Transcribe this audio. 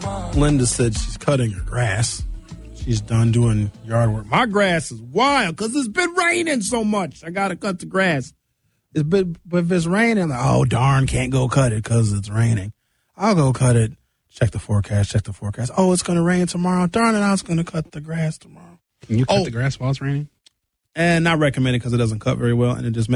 Linda said she's cutting her grass. She's done doing yard work. My grass is wild because it's been raining so much. I got to cut the grass. But if it's raining, I'm like, oh, darn, can't go cut it because it's raining. I'll go cut it. Check the forecast. Oh, it's going to rain tomorrow. Darn it, I was going to cut the grass tomorrow. Can you cut the grass while it's raining? And not recommended because it doesn't cut very well, and it just